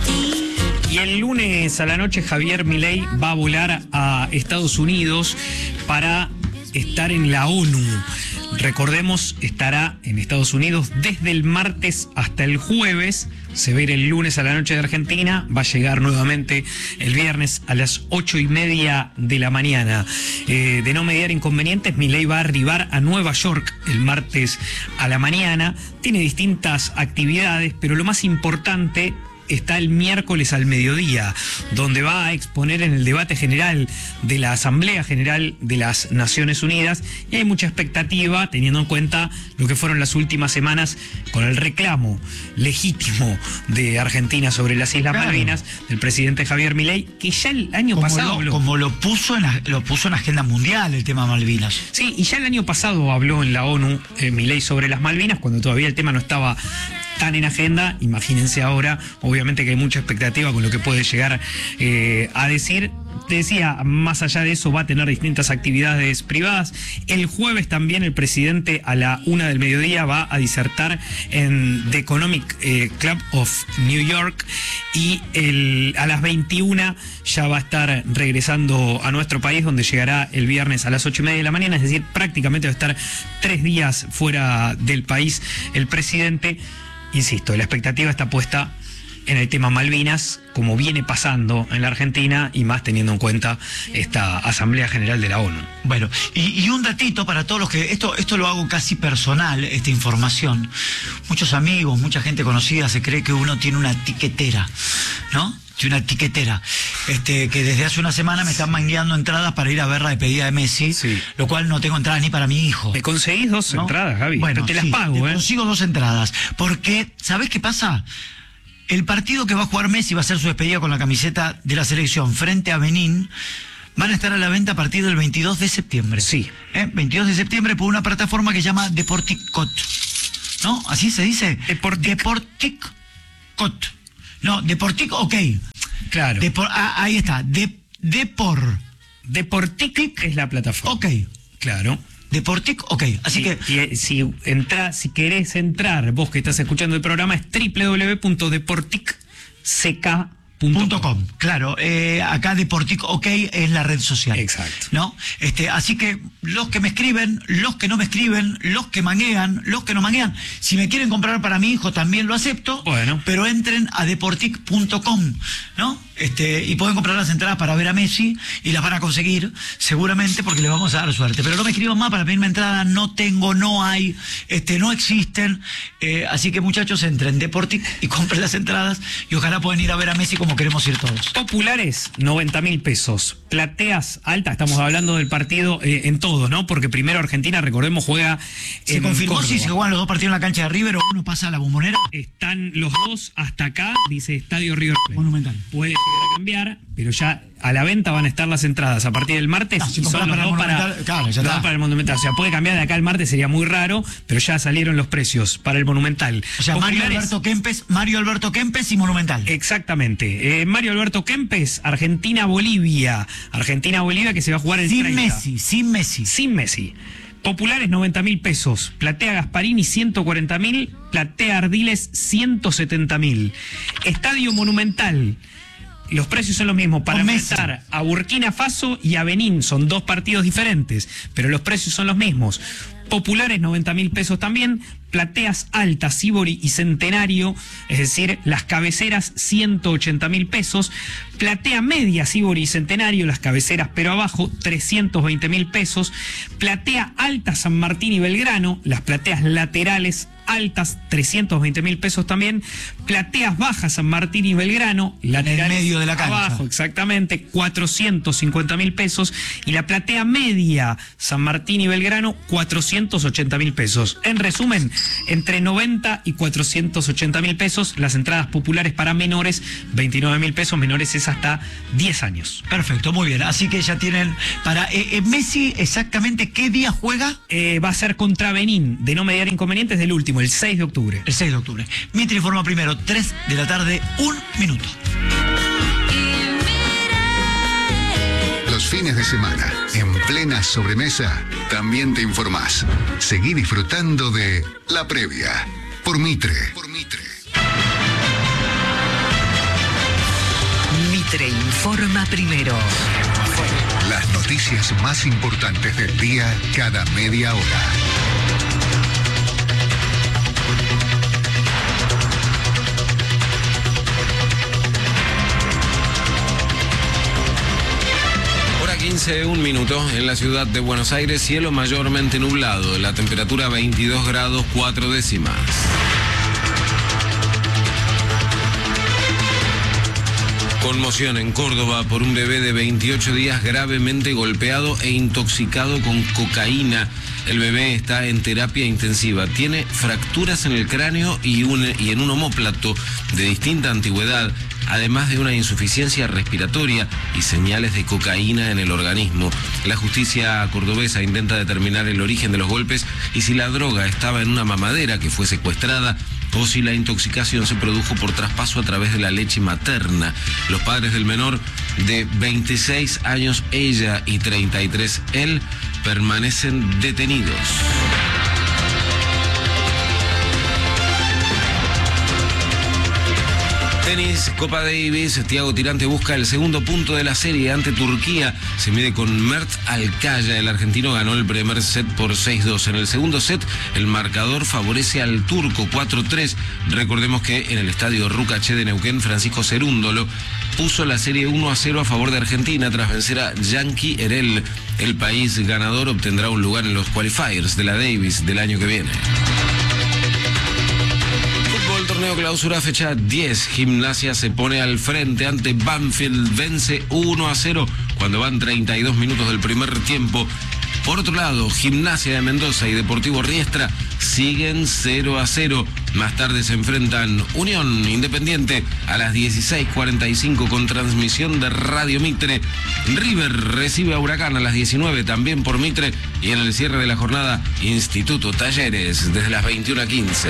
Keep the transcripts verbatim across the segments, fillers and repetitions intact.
Y el lunes a la noche Javier Milei va a volar a Estados Unidos para estar en la ONU. Recordemos, estará en Estados Unidos desde el martes hasta el jueves. Se va a ir el lunes a la noche de Argentina, va a llegar nuevamente el viernes a las ocho y media de la mañana. Eh, de no mediar inconvenientes, Milei va a arribar a Nueva York el martes a la mañana. Tiene distintas actividades, pero lo más importante está el miércoles al mediodía, donde va a exponer en el debate general de la Asamblea General de las Naciones Unidas, y hay mucha expectativa teniendo en cuenta lo que fueron las últimas semanas con el reclamo legítimo de Argentina sobre las Islas claro. Malvinas, del presidente Javier Milei, que ya el año como pasado lo, habló. Como lo puso, en la, lo puso en la agenda mundial el tema Malvinas. Sí, y ya el año pasado habló en la ONU eh, Milei sobre las Malvinas, cuando todavía el tema no estaba tan en agenda. Imagínense ahora, obviamente que hay mucha expectativa con lo que puede llegar eh, a decir. Te decía, más allá de eso, va a tener distintas actividades privadas. El jueves también el presidente a la una del mediodía va a disertar en The Economic eh, Club of New York, y el, a las veintiuna ya va a estar regresando a nuestro país, donde llegará el viernes a las ocho y media de la mañana, es decir, prácticamente va a estar tres días fuera del país el presidente. Insisto, la expectativa está puesta en el tema Malvinas, como viene pasando en la Argentina, y más teniendo en cuenta esta Asamblea General de la ONU. Bueno, y, y un datito para todos los que... Esto, esto lo hago casi personal, esta información. Muchos amigos, mucha gente conocida se cree que uno tiene una tiquetera, ¿no? Tiene una tiquetera. Este, que desde hace una semana me están mangueando entradas para ir a ver la despedida de Messi, sí. Lo cual no tengo entradas ni para mi hijo. ¿Me conseguís dos ¿no? entradas, Gaby? Bueno, te las sí, pago, te ¿eh? consigo dos entradas. Porque, ¿sabés qué pasa? El partido que va a jugar Messi va a ser su despedida con la camiseta de la selección frente a Benín. Van a estar a la venta a partir del veintidós de septiembre. Sí. ¿Eh? veintidós de septiembre por una plataforma que se llama Deporticot. ¿No? ¿Así se dice? Deportic. Deporticot. No, Deportic, ok. Claro. Depor, ah, ahí está. De, Depor. Deportic es la plataforma. Ok. Claro. Deportic, ok, así y, que... Y, si, entra, si querés entrar, vos que estás escuchando el programa, es doble u doble u doble u punto deportic c k punto com. Claro, eh, acá Deportic OK es la red social. Exacto. ¿No? Este, así que los que me escriben, los que no me escriben, los que manguean, los que no manguean, si me quieren comprar para mi hijo también lo acepto, bueno. Pero entren a deportic punto com, ¿no? Este, y pueden comprar las entradas para ver a Messi y las van a conseguir seguramente porque le vamos a dar suerte. Pero no me escriban más para pedirme entrada, no tengo, no hay, este, no existen. Eh, así que muchachos, entren Deportic y compren las entradas y ojalá puedan ir a ver a Messi como queremos ir todos. Populares, noventa mil pesos. Plateas altas, estamos hablando del partido eh, en todo, ¿no? Porque primero Argentina, recordemos, juega. ¿Se confirmó Córdoba. Si se juegan los dos partidos en la cancha de River o uno pasa a la Bombonera? Están los dos hasta acá, dice Estadio River Plate. Monumental. Puede llegar a cambiar, pero ya a la venta van a estar las entradas a partir del martes. No, si y son para los el dos para, claro, ya los dos para el Monumental. O sea, puede cambiar de acá al martes, sería muy raro, pero ya salieron los precios para el Monumental. O sea, Populares, Mario Alberto Kempes, Mario Alberto Kempes y Monumental. Exactamente. Eh, Mario Alberto Kempes, Argentina-Bolivia. Argentina-Bolivia que se va a jugar el sin treinta. Messi, sin Messi. Sin Messi. Populares, noventa mil pesos. Platea Gasparini, ciento cuarenta mil. Platea Ardiles, ciento setenta mil. Estadio Monumental. Los precios son los mismos para enfrentar a Burkina Faso y a Benín. Son dos partidos diferentes, pero los precios son los mismos. Populares, noventa mil pesos también. Plateas altas, Sibori y Centenario, es decir, las cabeceras, ciento ochenta mil pesos. Platea media, Sibori y Centenario, las cabeceras pero abajo, trescientos veinte mil pesos. Platea alta, San Martín y Belgrano, las plateas laterales altas, trescientos veinte mil pesos también. Plateas bajas, San Martín y Belgrano, laterales en el medio de la cancha. Abajo, exactamente, cuatrocientos cincuenta mil pesos. Y la platea media, San Martín y Belgrano, cuatrocientos ochenta mil pesos. En resumen, entre noventa y cuatrocientos ochenta mil pesos. Las entradas populares para menores, veintinueve mil pesos. Menores es hasta diez años. Perfecto, muy bien. Así que ya tienen para eh, eh, Messi, exactamente qué día juega. Eh, va a ser contra Benín, de no mediar inconvenientes, del último, el seis de octubre. El seis de octubre. Mientras informa primero, tres de la tarde, un minuto. Los fines de semana, en plena sobremesa, también te informás. Seguí disfrutando de La Previa, por Mitre. Por Mitre. Mitre informa primero. Las noticias más importantes del día cada media hora. quince, un minuto, en la ciudad de Buenos Aires, cielo mayormente nublado, la temperatura veintidós grados cuatro décimas. Conmoción en Córdoba por un bebé de veintiocho días gravemente golpeado e intoxicado con cocaína. El bebé está en terapia intensiva, tiene fracturas en el cráneo y, un, y en un omóplato de distinta antigüedad, además de una insuficiencia respiratoria y señales de cocaína en el organismo. La justicia cordobesa intenta determinar el origen de los golpes y si la droga estaba en una mamadera que fue secuestrada o si la intoxicación se produjo por traspaso a través de la leche materna. Los padres del menor, de veintiséis años ella y treinta y tres él, permanecen detenidos. Tenis, Copa Davis, Thiago Tirante busca el segundo punto de la serie ante Turquía. Se mide con Mert Alcaya. El argentino ganó el primer set por seis dos. En el segundo set, el marcador favorece al turco cuatro tres. Recordemos que en el estadio Rucaché de Neuquén, Francisco Cerúndolo puso la serie uno a cero a favor de Argentina tras vencer a Yankee Erel. El país ganador obtendrá un lugar en los qualifiers de la Davis del año que viene. Torneo clausura fecha diez. Gimnasia se pone al frente ante Banfield, vence uno a cero cuando van treinta y dos minutos del primer tiempo. Por otro lado, Gimnasia de Mendoza y Deportivo Riestra siguen cero a cero. Más tarde se enfrentan Unión Independiente a las dieciséis cuarenta y cinco con transmisión de Radio Mitre. River recibe a Huracán a las diecinueve también por Mitre. Y en el cierre de la jornada, Instituto Talleres desde las veintiuna quince.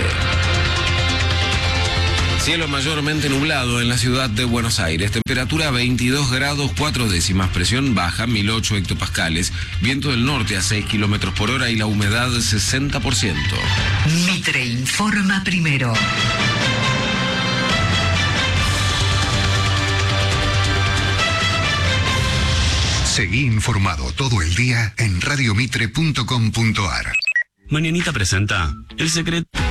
Cielo mayormente nublado en la ciudad de Buenos Aires. Temperatura veintidós grados cuatro décimas. Presión baja mil ocho hectopascales. Viento del norte a seis kilómetros por hora y la humedad sesenta por ciento. Mitre informa primero. Seguí informado todo el día en radiomitre punto com punto ar. Mañanita presenta El Secreto.